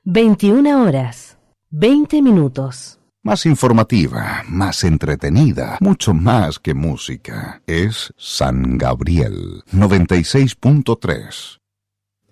21 horas, 20 minutos. Más informativa, más entretenida, mucho más que música. Es San Gabriel 96.3.